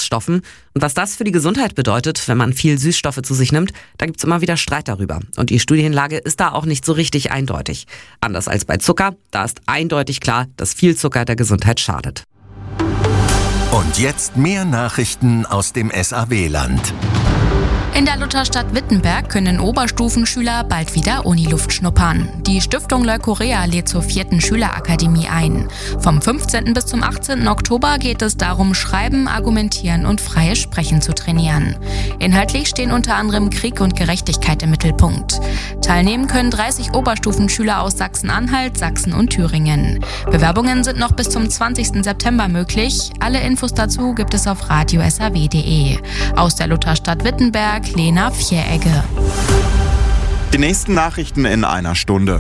Süßstoffen. Und was das für die Gesundheit bedeutet, wenn man viel Süßstoffe zu sich nimmt, da gibt's immer wieder Streit darüber. Und die Studienlage ist da auch nicht so richtig eindeutig. Anders als bei Zucker, da ist eindeutig klar, dass viel Zucker der Gesundheit schadet. Und jetzt mehr Nachrichten aus dem SAW-Land. In der Lutherstadt Wittenberg können Oberstufenschüler bald wieder Uniluft schnuppern. Die Stiftung Leukorea lädt zur 4. Schülerakademie ein. Vom 15. bis zum 18. Oktober geht es darum, Schreiben, Argumentieren und freies Sprechen zu trainieren. Inhaltlich stehen unter anderem Krieg und Gerechtigkeit im Mittelpunkt. Teilnehmen können 30 Oberstufenschüler aus Sachsen-Anhalt, Sachsen und Thüringen. Bewerbungen sind noch bis zum 20. September möglich. Alle Infos dazu gibt es auf radiosaw.de. Aus der Lutherstadt Wittenberg, Lena Vieregge. Die nächsten Nachrichten in einer Stunde.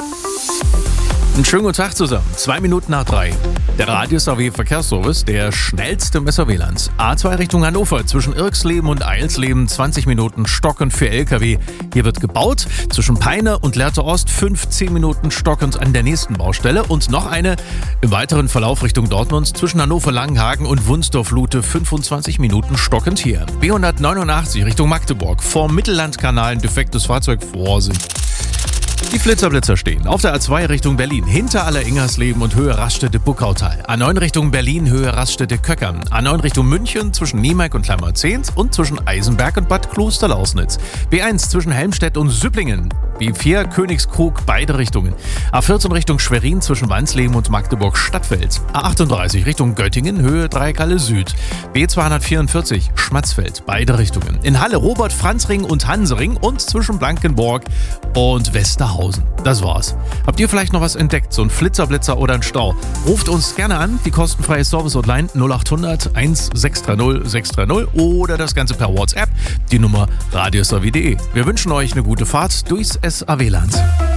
Einen schönen guten Tag zusammen. 2 Minuten nach 3. Der Radio-SAW-Verkehrsservice, der schnellste im SAW-Land. A2 Richtung Hannover, zwischen Irxleben und Eilsleben 20 Minuten stockend für LKW. Hier wird gebaut. Zwischen Peine und Lehrte Ost 15 Minuten stockend an der nächsten Baustelle. Und noch eine im weiteren Verlauf Richtung Dortmund zwischen Hannover-Langenhagen und Wunsdorf-Lute 25 Minuten stockend hier. B189 Richtung Magdeburg. Vor Mittellandkanal ein defektes Fahrzeug. Vorsicht. Die Flitterblitzer stehen auf der A2 Richtung Berlin, hinter Aller-Ingersleben und Höhe Raststätte-Buckautal. A9 Richtung Berlin, Höhe Raststätte-Köckern. A9 Richtung München zwischen Niemeig und Kleinmarzehns und zwischen Eisenberg und Bad Klosterlausnitz. B1 zwischen Helmstedt und Süpplingen. B4 Königskrug, beide Richtungen. A14 Richtung Schwerin zwischen Wansleben und Magdeburg-Stadtfeld. A38 Richtung Göttingen, Höhe Dreieckhalle Süd. B244 Schmatzfeld, beide Richtungen. In Halle Robert-Franz-Ring und Hansering und zwischen Blankenburg und Westerhausen. Das war's. Habt ihr vielleicht noch was entdeckt? So ein Flitzerblitzer oder ein Stau? Ruft uns gerne an, die kostenfreie Service-Hotline 0800 1630 630 oder das Ganze per WhatsApp, die Nummer radiosaw.de. Wir wünschen euch eine gute Fahrt durchs SAW-Land.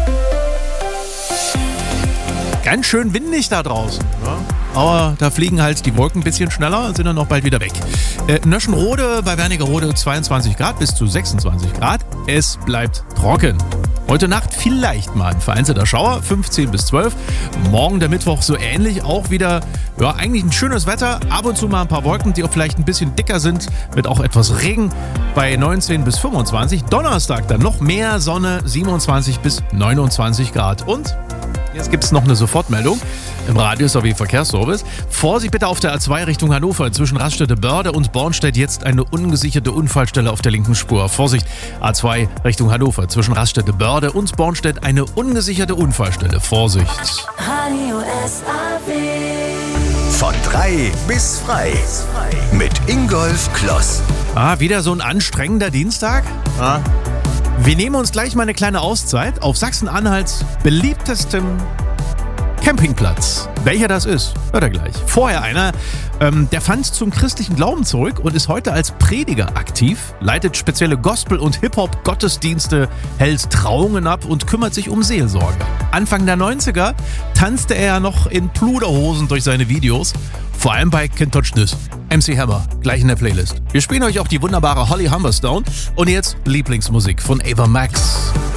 Ganz schön windig da draußen, ja? Aber da fliegen halt die Wolken ein bisschen schneller und sind dann auch bald wieder weg. Nöschenrode bei Wernigerode 22 Grad bis zu 26 Grad. Es bleibt trocken. Heute Nacht vielleicht mal ein vereinzelter Schauer, 15 bis 12. Morgen der Mittwoch so ähnlich, auch wieder, ja, eigentlich ein schönes Wetter. Ab und zu mal ein paar Wolken, die auch vielleicht ein bisschen dicker sind, mit auch etwas Regen bei 19 bis 25. Donnerstag dann noch mehr Sonne, 27 bis 29 Grad. Und jetzt gibt es noch eine Sofortmeldung im Radio-SAW-Verkehrsservice. Vorsicht bitte auf der A2 Richtung Hannover. Zwischen Raststätte-Börde und Bornstedt jetzt eine ungesicherte Unfallstelle auf der linken Spur. Vorsicht, A2 Richtung Hannover. Zwischen Raststätte-Börde und Bornstedt eine ungesicherte Unfallstelle. Vorsicht. Radio SAW. Von 3 bis frei. Mit Ingolf Kloss. Wieder so ein anstrengender Dienstag? Wir nehmen uns gleich mal eine kleine Auszeit auf Sachsen-Anhalts beliebtestem Campingplatz. Welcher das ist, hört ihr gleich. Vorher einer, der fand zum christlichen Glauben zurück und ist heute als Prediger aktiv, leitet spezielle Gospel- und Hip-Hop-Gottesdienste, hält Trauungen ab und kümmert sich um Seelsorge. Anfang der 90er tanzte er noch in Pluderhosen durch seine Videos, vor allem bei Can't Touch This. MC Hammer, gleich in der Playlist. Wir spielen euch auch die wunderbare Holly Humberstone und jetzt Lieblingsmusik von Ava Max.